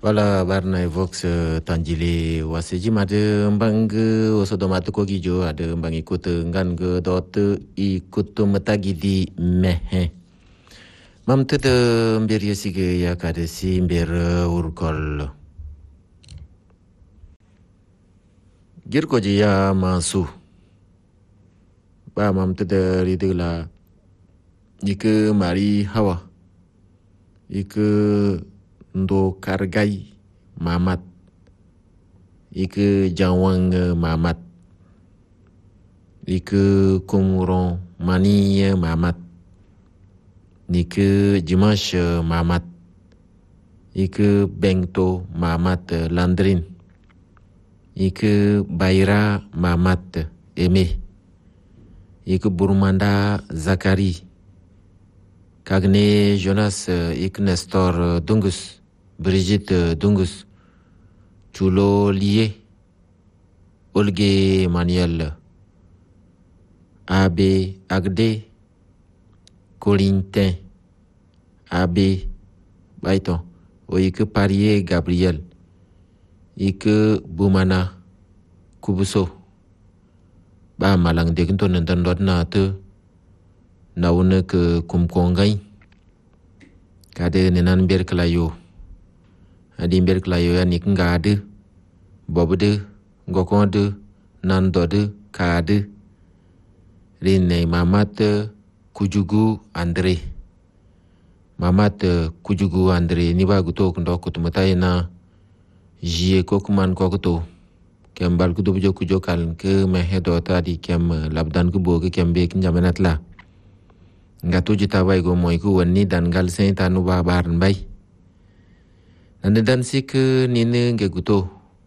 Wala barna Vox tanjile waseji made mbang osodomatu kogijo ada mbang ikut ngan ge dot ikut matagi di mehe. Mam tede mbir yasige ya kade si mbir urkol. Gir koji ya masu. Ba mam tede ridila. Ike mari hawa. Ike ndo kargai mamat. Ike jawang mamat. Ike kumuron mani mamat. Ike jimash mamat. Ike bengto mamat landrin. Ike baira mamat eme. Ike burmanda zakari. Kagne Jonas ik Nestor Dungus. Brigitte Dungus, Chulo Lié, Olgue Manuel, Abbé Agde, Colintin, Abbé Baiton, Oike Parier Gabriel, Ike Boumana, Kubuso, Ba Malang Dekinto Nantandot Nate, Naune ke Kumkongai, Kade Nenan Berkelayo. Adi mbir klayo ya nik ngade, bobde, ngokode, nandode, kade. Rine mamat kujugu Andre. Mamat kujugu Andre ni ba guto kundo kutumatai na jie kokuman kokuto. Kem bal kudo bujo kujo kal ke mehedo tadi kem labdan kubo ke kem be kinjamenat la. Ngatu jita bai go moiku wani dan gal sen tanu ba baran bai. Anda dan si ke nina ke kuto.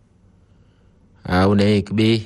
Au naik be.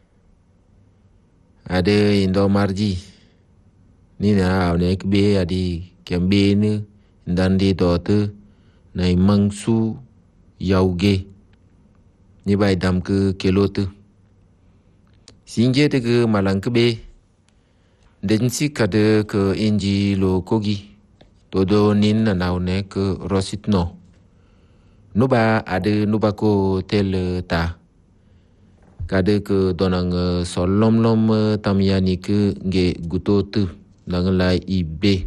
Ada indo marji. Nina au naik be adi kembe ni dan di dote nai mangsu yauge. Ni bai dam ke kelo tu. Sinje te ke malang ke be. Dan si kada ke inji lo kogi. Todo nin na au naik ke rosit no. Nuba ada nuba ko tel ta. Kade ke donang solom lom tamiani ke ge guto tu nang lai ibe.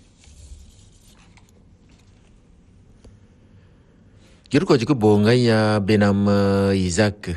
Juru ko juga bongai ya benam Isaac.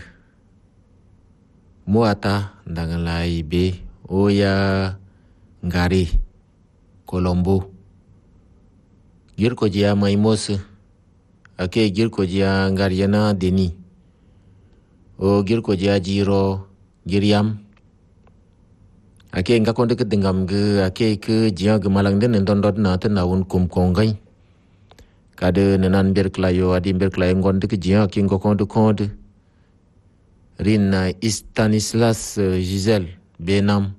Muata nang lai ibe o ya ngari Colombo. Juru ko dia mai mos. Ake gir ko jia ngariana deni. O gir ko jia jiro giriam. Ake nga konde ke dengam ge ake ke jia gemalang den ndondot na te naun kum kongai. Kade nenan ber klayo adi ber klayo ngonde ke jia ke konde. Rin Stanislas Giselle Benam.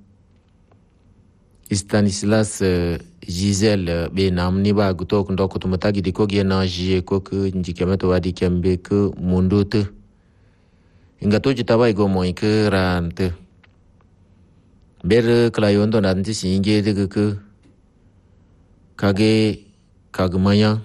Stanislas Giselle Benam ni ba guto kundo kutumatagi di kogi na jie ko ke njikemeto wadi kembe ke mundu te. Inga to jitawa igo moi ke rante. Ber klayon to nanti singe de ke kage kagmaya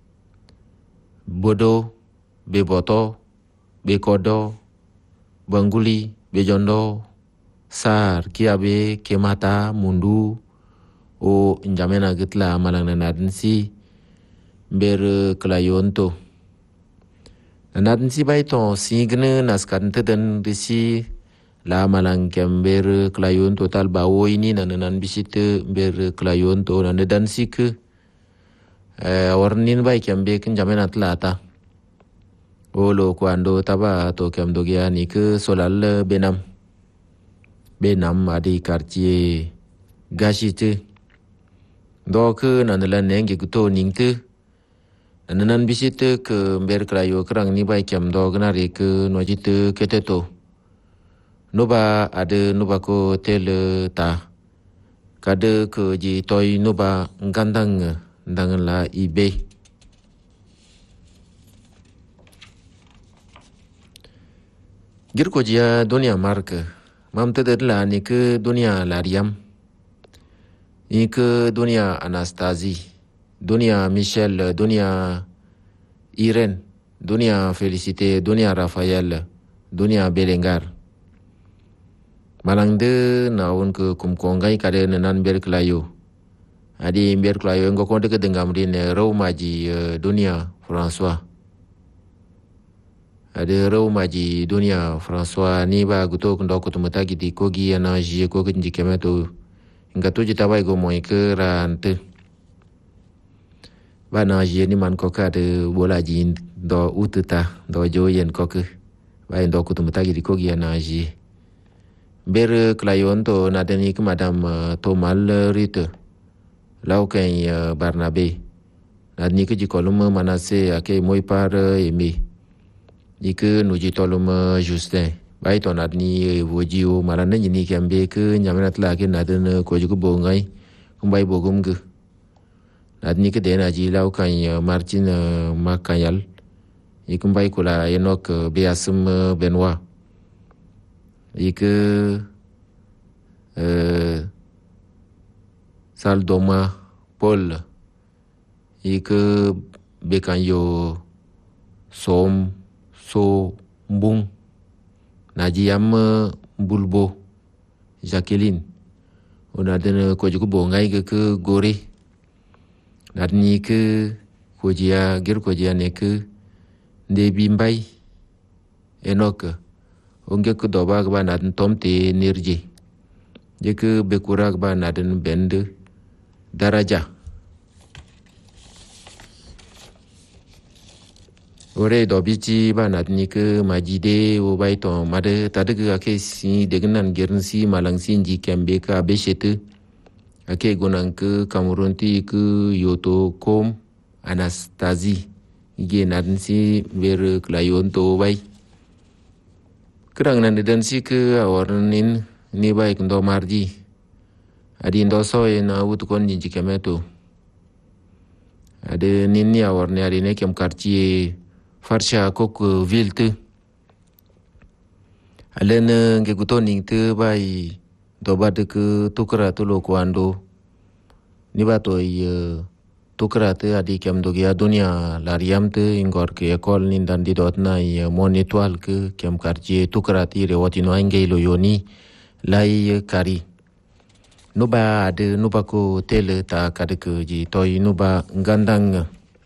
bodo beboto bekodo banguli bejondo sar kiabe kemata mundu o njamena gitla malang nanadin si ber klayon to nanadin si baito signe naskan teden disi la malang kember klayon total bawo ini nanan bisite ber klayon to nanadan si ke warnin bai kembe kin jamena tlata olo kwando taba to kemdo gya ni ke solal Benam adi quartier gashite. Donc nanalan nenge guto ningte. Nananan bisite ke ber krayo kerang ni bai kem do gnare ke nojite keteto. Noba ada noba ko tel ta. Kade ke ji toy noba ngandang ndangan la ibe. Gir ko jia dunia marke. Mam tedela ni ke dunia lariam. Ni ke dunia Anastasie. Dunia Michel, dunia Irene, Dunia Felicité, Dunia Rafael, Dunia Belengar. Malang de na un ke kumkongai kade nenan ber klayo. Adi ber klayo ngo konde ke dengam rin raw maji Dunia François. Ade raw maji Dunia François ni ba guto kundo kutumata gidi kogi ana jie kogi njikemeto. Ngato jitabai go moy ke rante. Ba na jie ni man koka de bola jin do ututa do joyen koke. Ba ndo kutumata gidi kogi ana jie. Ber klayon to nadeni ke madame Tomal Rite. Lauken Barnabe. Nadni ke jikolum manase ake moy par eme. Ike nuji tolum Justin. Bai to nadni wojio malana ni kembe ke nyamenat la ke naden ko jugo bongai. Kumbai bogum ke. Nadni ke dena ji laukan Martin Makayal. Ikumbai kula Enoch Beasum Benoit. Ike Saldoma Paul. Ike Bekanyo Som So Mbung. Najiam Bulbo Jacqueline. Ona den ko jugo bongai ke gore. Nadni ke kojia ger kojia ne ke Debi Mbai Enoch. Onge ke doba ke ba naden tomte nerje. Je ke bekura ke ba naden bende daraja. Ore dobici ba naden ke majide o bai to made tade ke ake si degnan gern si malang si nji kembe ka beshete. Ake gonan ke Cameroon ti ke yoto kom Anastasie. Ige naden si ber klayon to bai. Kerang nan dan si ke awarnin ni baik ndo marji. Adi ndo soe na utukon jinji kemeto. Ade nini awarni adi ne kem quartier farsha kok vilte. Alen nge gutoning te bai do bade ke tukra to lo kwando. Ni bato tukra te adi kem dogia dunia lariam te ingor ke ekol nindan di dot na mon étoile ke kem quartier tukra ti rewati no angei lo yoni lai kari. Nuba ade nuba ko tele ta kade ke ji toy nuba ngandang.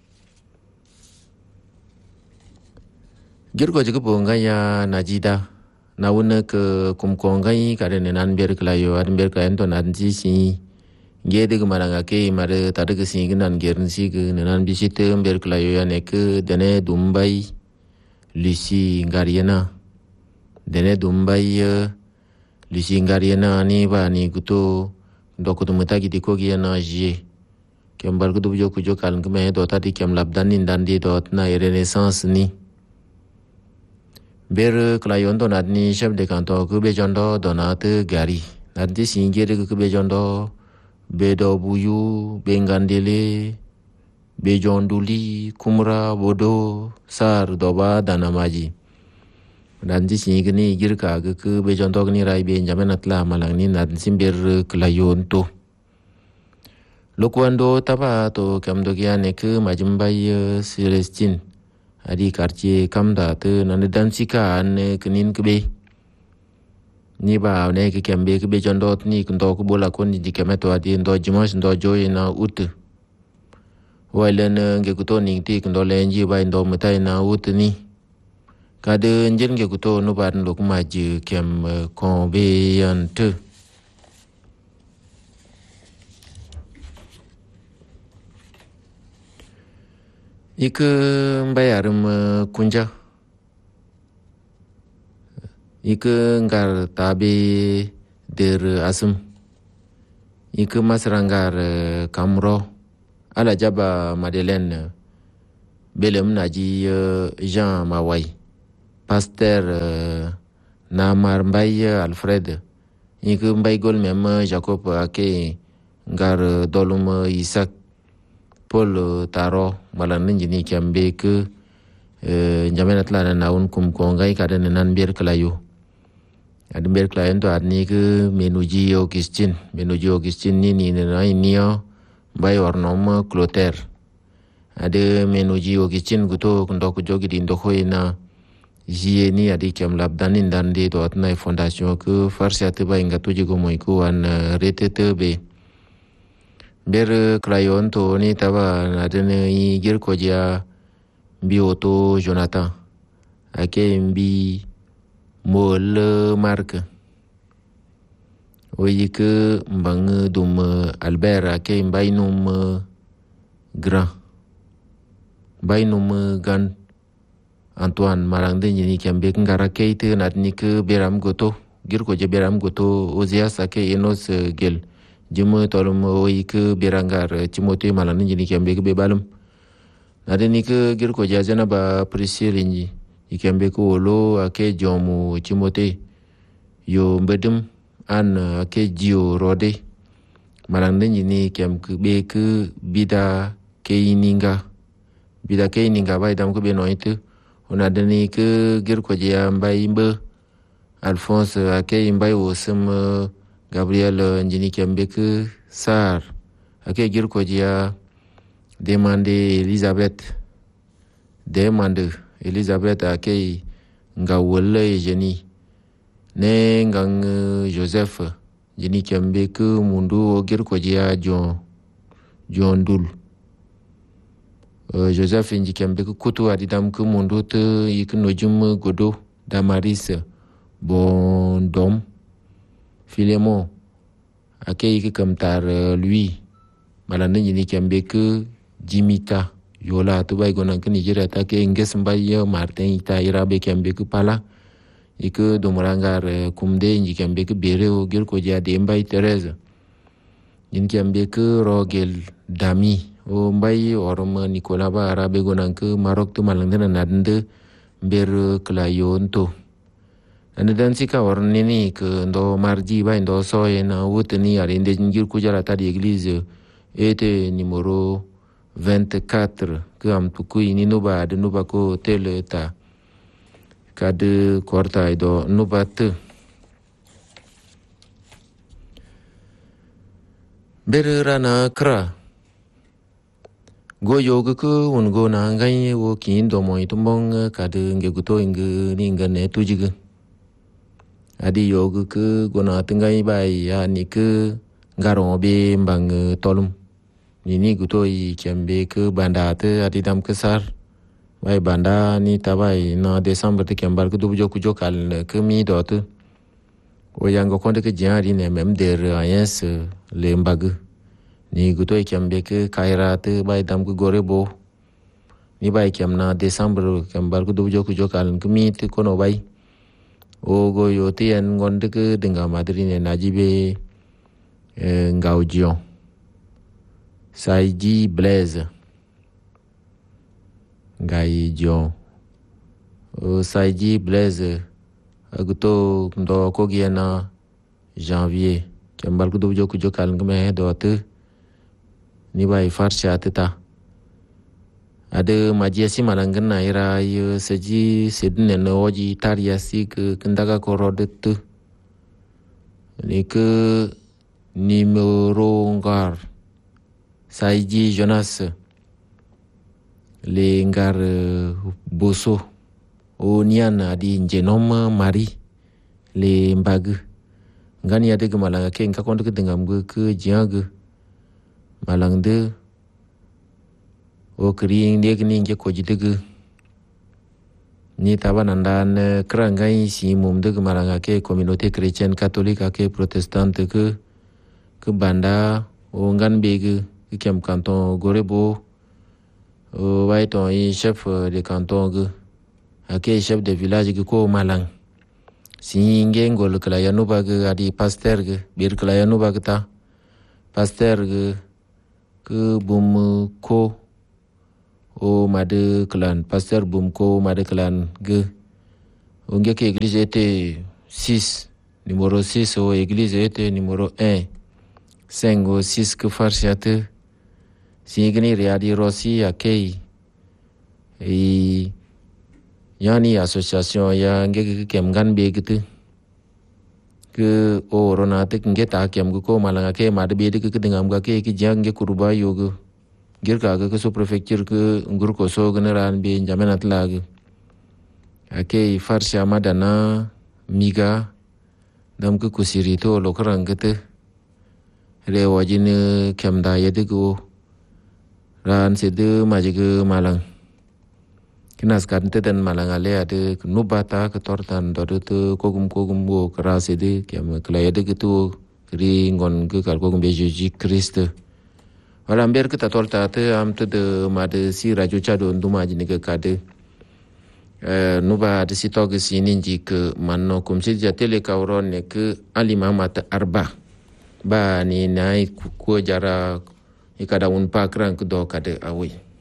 Girgo jigo bonga ya najida. Na wuna ke kumkongai kade nenan ber klayo ad ber klayo to nan ji si. Gede ke maranga ke mare tade ke singi nan gern si ke nenan bisite ber klayo ya nek dene Dumbai Lucy Ngariana. Dene Dumbai Lucy Ngariana ni ba ni kuto doko to meta gidi ko gi na je. Kem bar kudo jo kujo kaln ke me do tadi kem labdan nin dan di dot na renaissance ni. Ber klayon to nadni chef de canton ke be jondo donate gari. Naddi singi de ke be jondo Bedo Buyu, Bengandele, Bejonduli, Kumra, Bodo, Sar, Doba, Danamaji. Dan di sini gini girka ke Bejondog ni rai Benjamin atla malang ni nad simber kelayon to. Lokwando tapa to kamdogia ne ke majimbai Celestine. Adi quartier kamda te nan dan sika an kenin kebe. Ni ba ne ke kembe ke bejondot ni ndo ko bola kon di kemeto adi ndo dimanche ndo joy na ut. Wailen nge kuto ni ti ndo lenji ba ndo mutai na ut ni. Kade njen nge kuto no ba ndo kuma ji kem kon be yante. Ike mbayarum kunja. Ike ngar tabi der asum. Ike masrangar kamro. Ala jaba Madeleine. Belem naji Jean Mawai. Pasteur Namar Mbaye Alfred. Ike mbay gol mem Jacob ake ngar dolum Isaac. Paul Taro malan njini kembe ke njamenat la na un kum kongai kada nan bier kelayo. Ad bier kelayo to adni ke menuji Augustine ni na inio bay ornom Clotaire. Ada menuji ogicin guto ndok jogi di ndoko ina jie ni adi kem labdanin dan de do atna fondation ku farsia te ba inga tuji go moi ku an retete be ber krayon to ni taba adene i gir ko dia bi auto Jonathan ake mbi mol marque oyi ke mbang dum Albert ake mbainum grand bainum gan Antoine marangde ni kembe ngara keite natni ke beram goto gir ko je beram goto ozias ake enos gel jimo tolum oyi ke berangar Timothée malani ni kembe ke bebalum nadeni ke gir ko jazana ba priscille ni ikembe ko wolo ake jomu Timothée yo mbedum an ake jio rode marangde ni kem ke be ke bida ke ininga bay dam ko be noite ona deni ke gir ko je mbay mbe Alphonse ake mbay wosum Gabriel njini kembe ke sar ake gir ko je demande Elisabeth ake nga wolle jeni ne ngang Joseph jini kembe ke mundu gir ko je John Dul Joseph inji kembe ke kutu adidam ke mundu te yik nojum godo Damaris Bondom Philemon ake yik kamtar lui malande jini kembe ke Jimita yola to bay gonan ke Nigeria ta ke nges mbay Martin ita irabe kembe ke pala yik domorangar kumde inji kembe ke bere o gir ko dia de mbay Thérèse jini kembe ke Rogel Dami o mbay orom Nicolas ba arabe gonan ke Maroc to malangdana nadende ber klayon to ande dan sika orneni ke ndo mardi ba ndo soye na wotni ari inde ngir ku jara ta di église ete numéro 24 ke am tuku ini no ba de no ba ko tel ta kade korta do no ba te ber rana kra go yoga ko ungo na ngai wo kin do moi tumbong kade nge guto inge ninga ne tujiga adi yoga ko gona tingai bai ya ni ke ngaro be mbang tolum ni guto i kembe ke banda te adi dam kesar bai banda ni tabai na Desember te kembar ke dubu joku jokal ke mi dot o yango konde ke jari ne mem der ayens le mbag ni guto i kembe ke kaira te bai dam ke gorebo ni bai kem na Desember kembar ke dubu joku jokal ke mi te kono bai o go yo te en gonde ke denga madrine najibe ngaujion Saiji Blaise Gaijon Saiji Blaise aguto ndo ko giena janvier kembal ku do joku jokal ngme do te ni bai farsha teta ade majiasi malangan na ira yo seji sedne no oji tariasi ke kendaga korodet ni ke numéro ngar Saiji Jonas le ngar boso o niana di njenom mari le mbag ngani ade malanga ke nka konde ke dengam ke jiang malang de o kri inde ke ninge ko jidege ni tabanandan krangai si mum de malanga ke communauté chrétienne catholique ke protestante ke banda o ngan bege kem canton Gorebo o waiton i chef de canton ge ake chef de village ge ko malang singe ngol kala yanu bag adi pasteur ge bir kala yanu bag ta pasteur ge ke bum ko o made clan pasteur bum ko made clan ge onge ke église était 6 numéro 6 o église était numéro 1 5 o 6 que farciate Signi Riadi Rossi akei yani association ya nge kem gan be gitu ke o ronate nge ta kem ko malanga ke mad be de ke dengam ga ke jang nge kurba yogo girka ga so prefecture ke ngurko so general be jamenat lag ake farsha madana miga dam ke kusiri to lokran gete rewa jin kemda yedigo ran sede majige malang kinas kan dan malang ale ade nubata ke tortan dodo kogum bo krase de kem klayade gitu kri ngon ke kal kogum be Jésus Christ wala mber ke torta te am te de made si radio chado nduma jini ke kade nuba de sitog sininji ke manno kum si jatele kawron ne ke alima mata arba ba ni nai ko jara ikada un pakran ke do kade awi